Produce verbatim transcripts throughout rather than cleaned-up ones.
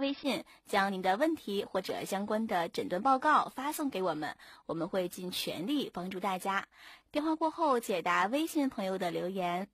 微信，将您的问题或者相关的诊断报告发送给我们，我们会尽全力帮助大家。电话过后解答微信朋友的留言。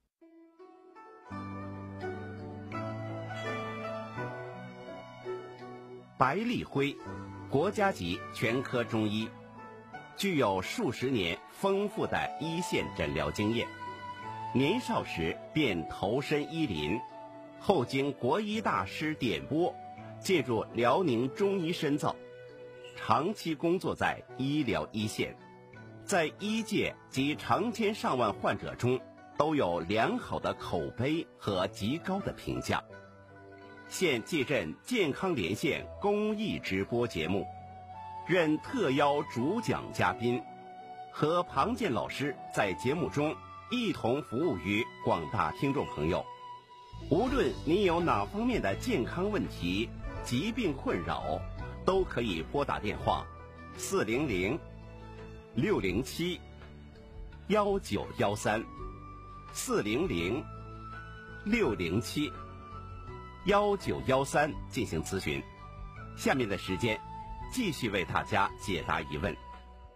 白立辉，国家级全科中医，具有数十年丰富的一线诊疗经验。年少时便投身医林，后经国医大师点拨，进入辽宁中医深造，长期工作在医疗一线，在医界及成千上万患者中都有良好的口碑和极高的评价。现继任健康连线公益直播节目，任特邀主讲嘉宾，和庞健老师在节目中一同服务于广大听众朋友。无论您有哪方面的健康问题、疾病困扰，都可以拨打电话四零零六零七幺九幺三四零零六零七幺九幺三进行咨询。下面的时间继续为大家解答疑问。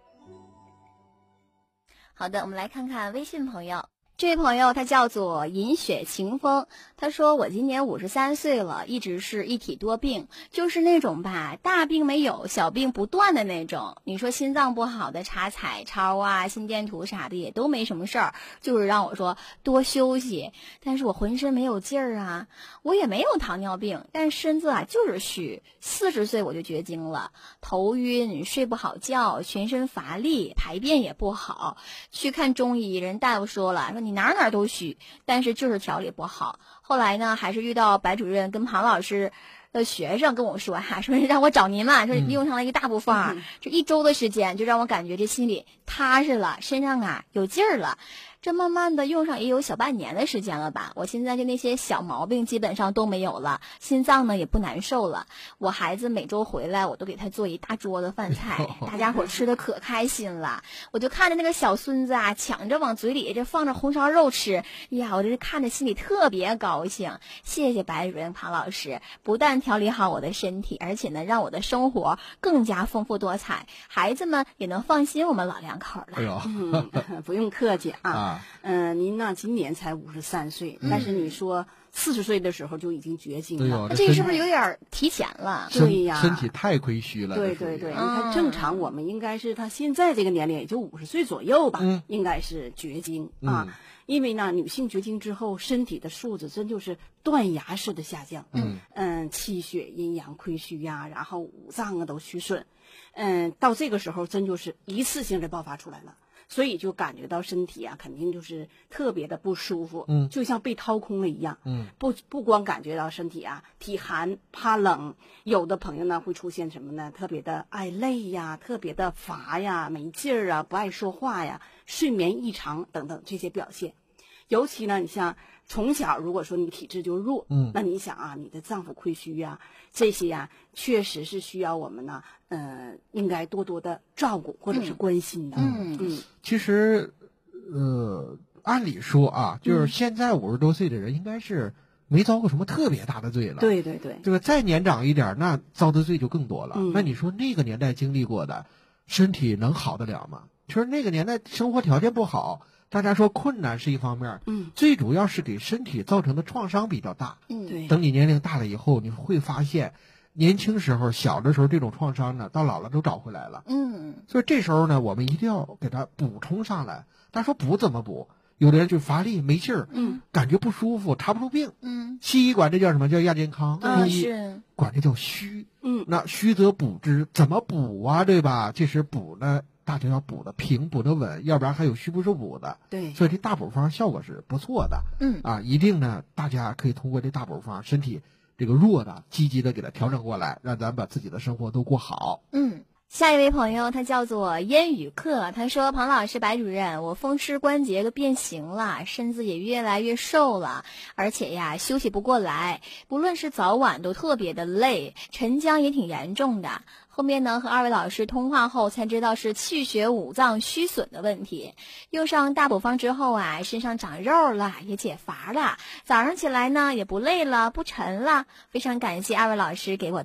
好的，我们来看看微信朋友。这位朋友他叫做饮雪晴风，他说我今年五十三岁了，一直是一体多病，就是那种吧，大病没有，小病不断的那种。你说心脏不好的查彩超啊、心电图啥的也都没什么事儿，就是让我说多休息。但是我浑身没有劲儿啊，我也没有糖尿病，但身子啊就是虚。四十岁我就绝经了，头晕、睡不好觉、全身乏力、排便也不好。去看中医，人大夫说了，说你哪哪都虚，但是就是调理不好。后来呢，还是遇到白主任跟庞老师的学生跟我说哈、啊，说让我找您嘛，说用上了一个大补方，嗯、这一周的时间就让我感觉这心里踏实了，身上啊有劲儿了。这慢慢的用上也有小半年的时间了吧，我现在就那些小毛病基本上都没有了，心脏呢也不难受了。我孩子每周回来我都给他做一大桌子饭菜，大家伙吃的可开心了。我就看着那个小孙子啊抢着往嘴里这放着红烧肉吃，呀我这看着心里特别高兴。谢谢白主任庞老师，不但调理好我的身体，而且呢让我的生活更加丰富多彩，孩子们也能放心我们老两口了。 哎呦嗯、不用客气啊。啊嗯、呃，您呢今年才五十三岁，但是你说四十岁的时候就已经绝经了， 这这是不是有点提前了？ 对呀， 身体太亏虚了。 对对对， 嗯、 你看正常我们应该是他现在这个年龄也就五十岁左右吧， 嗯、 应该是绝经啊。嗯、因为呢，女性绝经之后，身体的素质真就是断崖式的下降。 嗯嗯，气血阴阳亏虚呀、啊，然后五脏啊都虚损，嗯，到这个时候真就是一次性的爆发出来了。所以就感觉到身体啊，肯定就是特别的不舒服， 嗯， 就像被掏空了一样， 嗯， 不不光感觉到身体啊体寒怕冷，有的朋友呢会出现什么呢？特别的爱累呀，特别的乏呀，没劲儿啊，不爱说话呀，睡眠异常等等这些表现。尤其呢，你像从小如果说你体质就弱， 嗯， 那你想啊，你的脏腑亏虚啊，这些呀、啊，确实是需要我们呢，呃，应该多多的照顾或者是关心的。 嗯嗯， 其实，呃，按理说啊，就是现在五十多岁的人应该是没遭过什么特别大的罪了。 对对对， 这个再年长一点，那遭的罪就更多了。 嗯、 那你说那个年代经历过的，身体能好得了吗？其实那个年代生活条件不好。大家说困难是一方面， 嗯， 最主要是给身体造成的创伤比较大。 嗯， 对。 等你年龄大了以后，你会发现，年轻时候、小的时候这种创伤呢，到老了都找回来了。 嗯， 所以这时候呢，我们一定要给它补充上来。他说补怎么补？有的人就乏力、没劲儿， 嗯， 感觉不舒服，查不出病。 嗯， 西医管这叫什么叫亚健康？ 啊、 中医是管这叫虚。 嗯， 那虚则补之，怎么补啊？对吧？这时补呢？大家要补的平，补的稳，要不然还有虚不受补的。 对， 所以这大补方效果是不错的。 嗯啊，一定呢，大家可以通过这大补方，身体这个弱的，积极的给它调整过来，让咱把自己的生活都过好。 嗯。下一位朋友他叫做烟雨客，他说庞老师白主任，我风湿关节都变形了，身子也越来越瘦了，而且呀休息不过来，不论是早晚都特别的累，沉僵也挺严重的。后面呢和二位老师通话后才知道是气血五脏虚损的问题，用上大补方之后啊，身上长肉了，也解乏了，早上起来呢也不累了，不沉了。非常感谢二位老师给我的